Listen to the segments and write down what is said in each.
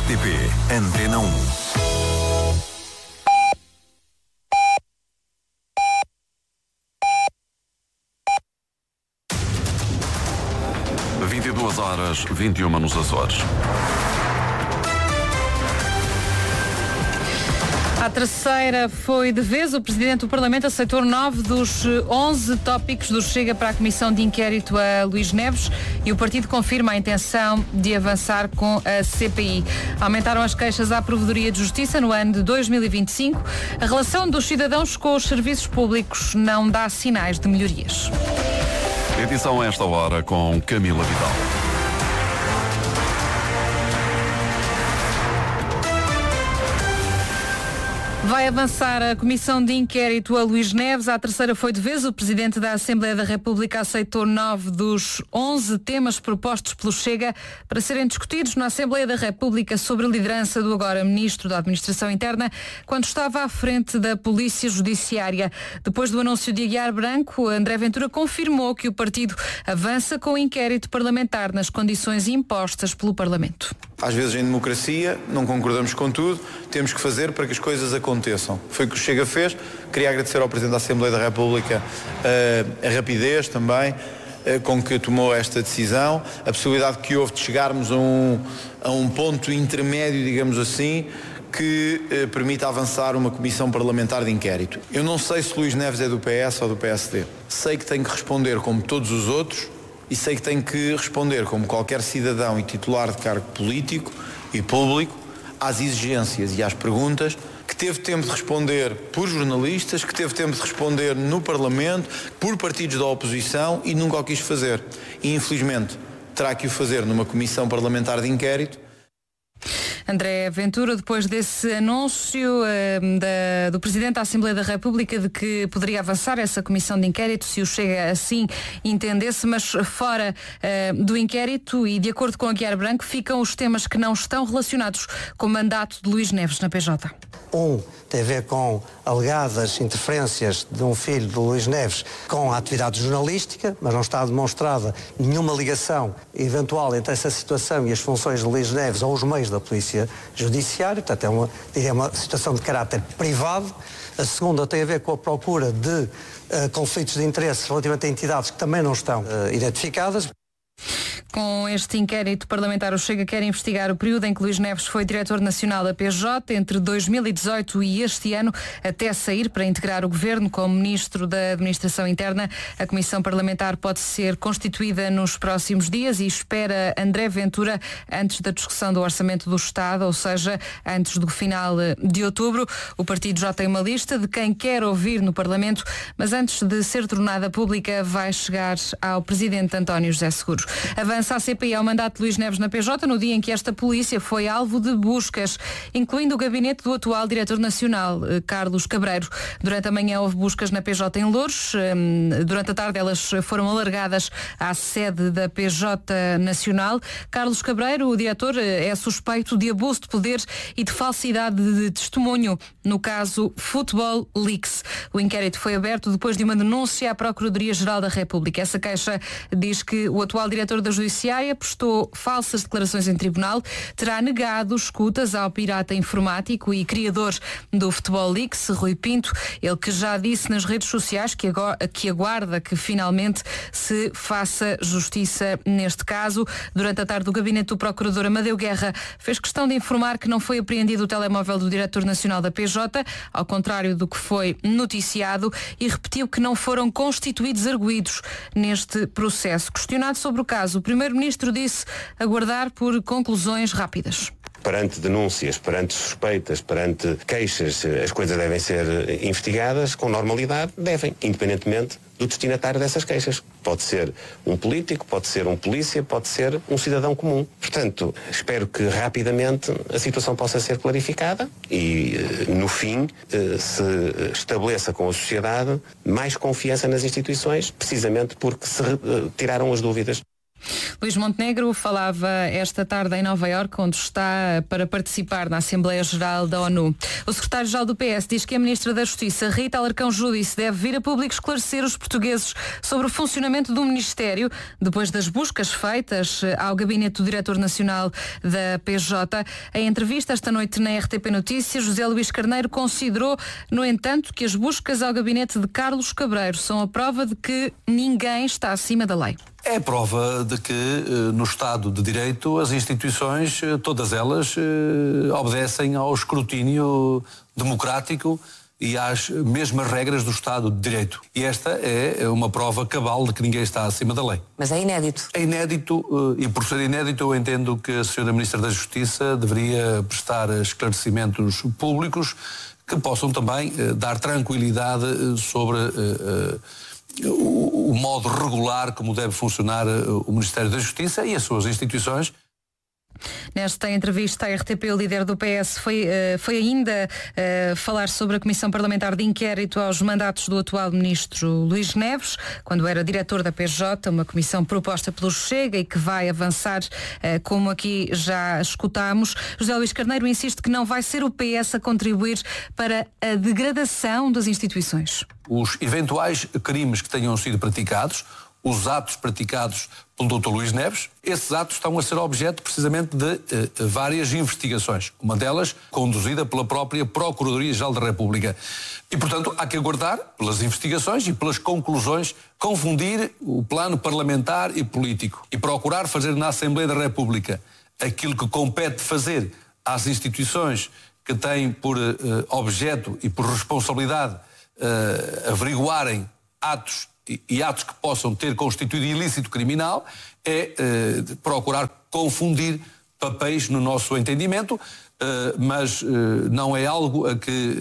RTP Antena 1. Horas 21 nos Açores. À terceira foi de vez. O Presidente do Parlamento aceitou 9 dos 11 tópicos do Chega para a Comissão de Inquérito a Luís Neves e o partido confirma a intenção de avançar com a CPI. Aumentaram as queixas à Provedoria de Justiça no ano de 2025. A relação dos cidadãos com os serviços públicos não dá sinais de melhorias. Edição a esta hora com Camila Vidal. Vai avançar a Comissão de Inquérito a Luís Neves. À terceira foi de vez. O Presidente da Assembleia da República aceitou 9 dos 11 temas propostos pelo Chega para serem discutidos na Assembleia da República sobre a liderança do agora Ministro da Administração Interna, quando estava à frente da Polícia Judiciária. Depois do anúncio de Aguiar Branco, André Ventura confirmou que o partido avança com o inquérito parlamentar nas condições impostas pelo Parlamento. Às vezes em democracia não concordamos com tudo, temos que fazer para que as coisas aconteçam. Foi o que o Chega fez. Queria agradecer ao Presidente da Assembleia da República a rapidez também com que tomou esta decisão, a possibilidade que houve de chegarmos a um ponto intermédio, digamos assim, que permita avançar uma comissão parlamentar de inquérito. Eu não sei se Luís Neves é do PS ou do PSD. Sei que tem que responder como todos os outros e sei que tem que responder como qualquer cidadão e titular de cargo político e público às exigências e às perguntas, que teve tempo de responder por jornalistas, que teve tempo de responder no Parlamento, por partidos da oposição e nunca o quis fazer. E infelizmente terá que o fazer numa comissão parlamentar de inquérito. André Ventura, depois desse anúncio do Presidente da Assembleia da República de que poderia avançar essa comissão de inquérito se o Chega assim entendesse, mas fora do inquérito e de acordo com Aguiar Branco ficam os temas que não estão relacionados com o mandato de Luís Neves na PJ. Tem a ver com alegadas interferências de um filho de Luís Neves com a atividade jornalística, mas não está demonstrada nenhuma ligação eventual entre essa situação e as funções de Luís Neves ou os meios da Polícia Judiciária. Portanto, é uma situação de caráter privado. A segunda tem a ver com a procura de conflitos de interesse relativamente a entidades que também não estão identificadas. Com este inquérito parlamentar, o Chega quer investigar o período em que Luís Neves foi diretor nacional da PJ entre 2018 e este ano, até sair para integrar o governo como ministro da Administração Interna. A comissão parlamentar pode ser constituída nos próximos dias e espera André Ventura antes da discussão do Orçamento do Estado, ou seja, antes do final de outubro. O partido já tem uma lista de quem quer ouvir no Parlamento, mas antes de ser tornada pública vai chegar ao Presidente António José Seguros. Avança a CPI ao mandato de Luís Neves na PJ no dia em que esta polícia foi alvo de buscas, incluindo o gabinete do atual diretor nacional, Carlos Cabreiro. Durante a manhã houve buscas na PJ em Louros. Durante a tarde elas foram alargadas à sede da PJ Nacional. Carlos Cabreiro, o diretor, é suspeito de abuso de poder e de falsidade de testemunho no caso Futebol Leaks. O inquérito foi aberto depois de uma denúncia à Procuradoria-Geral da República. Essa queixa diz que o atual diretor da Judiciária prestou falsas declarações em tribunal, terá negado escutas ao pirata informático e criador do Futebol Leaks, Rui Pinto, ele que já disse nas redes sociais que aguarda que finalmente se faça justiça neste caso. Durante a tarde, o gabinete do procurador Amadeu Guerra fez questão de informar que não foi apreendido o telemóvel do diretor nacional da PJ, ao contrário do que foi noticiado, e repetiu que não foram constituídos arguidos neste processo. Questionado sobre o caso, o Primeiro-Ministro disse aguardar por conclusões rápidas. Perante denúncias, perante suspeitas, perante queixas, as coisas devem ser investigadas com normalidade, independentemente do destinatário dessas queixas. Pode ser um político, pode ser um polícia, pode ser um cidadão comum. Portanto, espero que rapidamente a situação possa ser clarificada e, no fim, se estabeleça com a sociedade mais confiança nas instituições, precisamente porque se tiraram as dúvidas. Luís Montenegro falava esta tarde em Nova Iorque, onde está para participar na Assembleia Geral da ONU. O secretário-geral do PS diz que a Ministra da Justiça, Rita Alarcão Judice, deve vir a público esclarecer os portugueses sobre o funcionamento do Ministério, depois das buscas feitas ao gabinete do Diretor Nacional da PJ. Em entrevista esta noite na RTP Notícias, José Luís Carneiro considerou, no entanto, que as buscas ao gabinete de Carlos Cabreiro são a prova de que ninguém está acima da lei. É a prova de que no Estado de Direito as instituições, todas elas, obedecem ao escrutínio democrático e às mesmas regras do Estado de Direito. E esta é uma prova cabal de que ninguém está acima da lei. Mas é inédito. É inédito, e por ser inédito eu entendo que a Sra. Ministra da Justiça deveria prestar esclarecimentos públicos que possam também dar tranquilidade sobre o modo regular como deve funcionar o Ministério da Justiça e as suas instituições. Nesta entrevista à RTP, o líder do PS foi ainda falar sobre a Comissão Parlamentar de Inquérito aos mandatos do atual ministro Luís Neves, quando era diretor da PJ, uma comissão proposta pelo Chega e que vai avançar, como aqui já escutámos. José Luís Carneiro insiste que não vai ser o PS a contribuir para a degradação das instituições. Os eventuais crimes que tenham sido praticados, os atos praticados pelo Dr. Luís Neves, esses atos estão a ser objeto precisamente de várias investigações, uma delas conduzida pela própria Procuradoria-Geral da República. E, portanto, há que aguardar pelas investigações e pelas conclusões, confundir o plano parlamentar e político e procurar fazer na Assembleia da República aquilo que compete fazer às instituições que têm por objeto e por responsabilidade averiguarem atos e atos que possam ter constituído ilícito criminal, é procurar confundir papéis no nosso entendimento, mas não é algo a que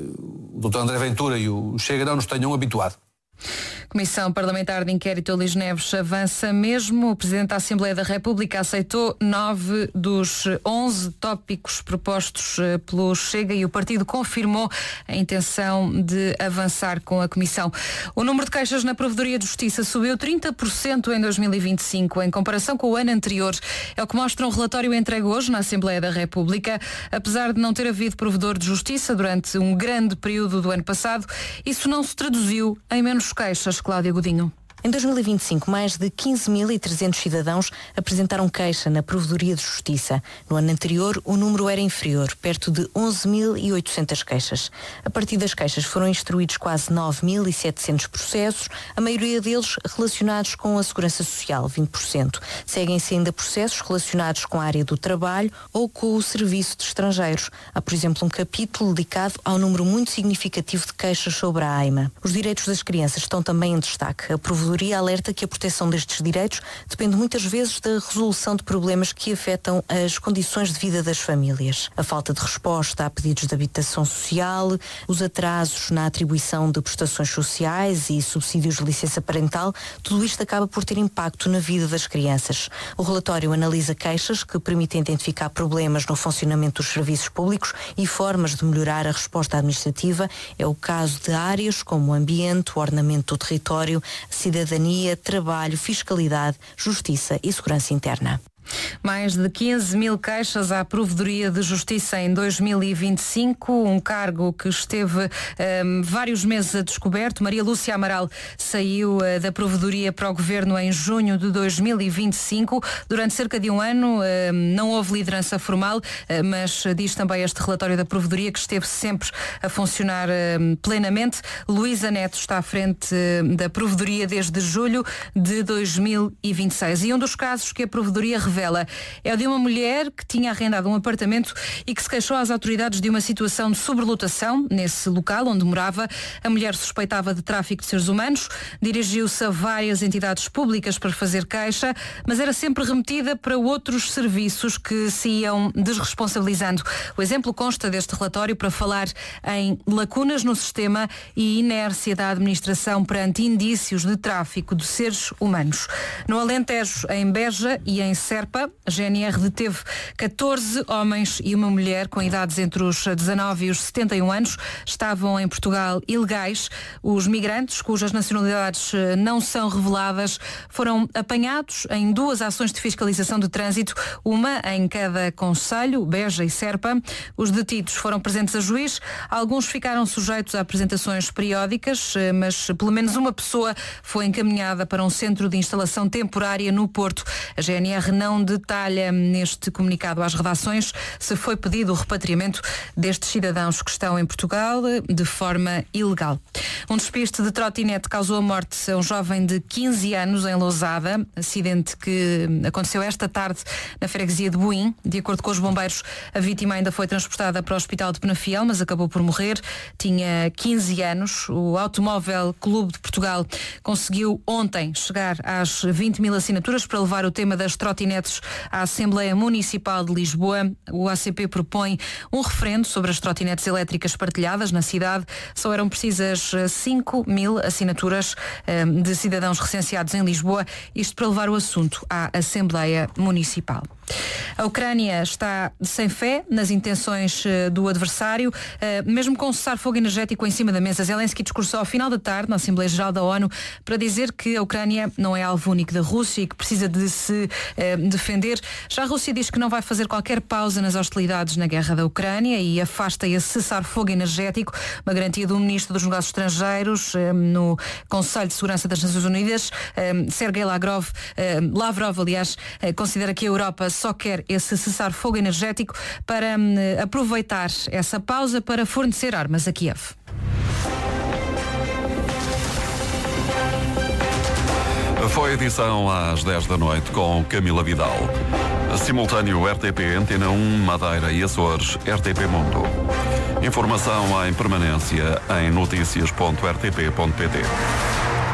o Dr. André Ventura e o Chega não nos tenham habituado. Comissão Parlamentar de Inquérito a Luís Neves avança mesmo. O Presidente da Assembleia da República aceitou 9 dos 11 tópicos propostos pelo Chega e o partido confirmou a intenção de avançar com a Comissão. O número de queixas na Provedoria de Justiça subiu 30% em 2025, em comparação com o ano anterior. É o que mostra um relatório entregue hoje na Assembleia da República. Apesar de não ter havido provedor de justiça durante um grande período do ano passado, isso não se traduziu em menos queixas. Cláudia Godinho. Em 2025, mais de 15.300 cidadãos apresentaram queixa na Provedoria de Justiça. No ano anterior, o número era inferior, perto de 11.800 queixas. A partir das queixas foram instruídos quase 9.700 processos, a maioria deles relacionados com a Segurança Social, 20%. Seguem-se ainda processos relacionados com a área do trabalho ou com o Serviço de Estrangeiros. Há, por exemplo, um capítulo dedicado ao número muito significativo de queixas sobre a AIMA. Os direitos das crianças estão também em destaque. A Provedoria alerta que a proteção destes direitos depende muitas vezes da resolução de problemas que afetam as condições de vida das famílias. A falta de resposta a pedidos de habitação social, os atrasos na atribuição de prestações sociais e subsídios de licença parental, tudo isto acaba por ter impacto na vida das crianças. O relatório analisa queixas que permitem identificar problemas no funcionamento dos serviços públicos e formas de melhorar a resposta administrativa. É o caso de áreas como o ambiente, o ordenamento do território, a cidadania, trabalho, fiscalidade, justiça e segurança interna. Mais de 15.000 queixas à Provedoria de Justiça em 2025, um cargo que esteve vários meses a descoberto. Maria Lúcia Amaral saiu da Provedoria para o Governo em junho de 2025. Durante cerca de um ano não houve liderança formal, mas diz também este relatório da Provedoria que esteve sempre a funcionar plenamente. Luísa Neto está à frente da Provedoria desde julho de 2026. E um dos casos que a Provedoria revela é o de uma mulher que tinha arrendado um apartamento e que se queixou às autoridades de uma situação de sobrelotação nesse local onde morava. A mulher suspeitava de tráfico de seres humanos, dirigiu-se a várias entidades públicas para fazer queixa, mas era sempre remetida para outros serviços que se iam desresponsabilizando. O exemplo consta deste relatório para falar em lacunas no sistema e inércia da administração perante indícios de tráfico de seres humanos. No Alentejo, em Beja e em Serra, Serpa, a GNR deteve 14 homens e uma mulher com idades entre os 19 e os 71 anos. Estavam em Portugal ilegais. Os migrantes, cujas nacionalidades não são reveladas, foram apanhados em 2 ações de fiscalização de trânsito, uma em cada concelho, Beja e Serpa. Os detidos foram presentes a juiz. Alguns ficaram sujeitos a apresentações periódicas, mas pelo menos uma pessoa foi encaminhada para um centro de instalação temporária no Porto. A GNR não detalha neste comunicado às redações se foi pedido o repatriamento destes cidadãos que estão em Portugal de forma ilegal. Um despiste de trotinete causou a morte a um jovem de 15 anos em Lousada, acidente que aconteceu esta tarde na freguesia de Boim. De acordo com os bombeiros, a vítima ainda foi transportada para o hospital de Penafiel, mas acabou por morrer. Tinha 15 anos. O Automóvel Clube de Portugal conseguiu ontem chegar às 20 mil assinaturas para levar o tema das trotinetes à Assembleia Municipal de Lisboa. O ACP propõe um referendo sobre as trotinetes elétricas partilhadas na cidade. Só eram precisas 5 mil assinaturas de cidadãos recenseados em Lisboa, isto para levar o assunto à Assembleia Municipal. A Ucrânia está sem fé nas intenções do adversário, mesmo com um cessar-fogo energético em cima da mesa. Zelensky discursou ao final da tarde na Assembleia Geral da ONU para dizer que a Ucrânia não é alvo único da Rússia e que precisa de se defender. Já a Rússia diz que não vai fazer qualquer pausa nas hostilidades na guerra da Ucrânia e afasta esse cessar-fogo energético, uma garantia do Ministro dos Negócios Estrangeiros no Conselho de Segurança das Nações Unidas. Sergei Lavrov, considera que a Europa só quer esse cessar-fogo energético para aproveitar essa pausa para fornecer armas a Kiev. Foi a edição às 10 da noite com Camila Vidal. Simultâneo RTP, Antena 1, Madeira e Açores, RTP Mundo. Informação em permanência em noticias.rtp.pt.